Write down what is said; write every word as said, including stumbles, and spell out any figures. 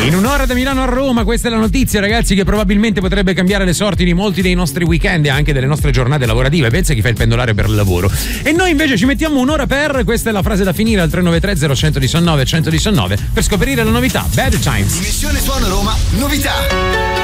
In un'ora da Milano a Roma, questa è la notizia, ragazzi, che probabilmente potrebbe cambiare le sorti di molti dei nostri weekend e anche delle nostre giornate lavorative. Pensa chi fa il pendolare per il lavoro. E noi invece ci mettiamo un'ora per, questa è la frase da finire, al tre nove tre zero uno uno nove uno uno nove per scoprire la novità. Bad Times. Missione Suono Roma, novità.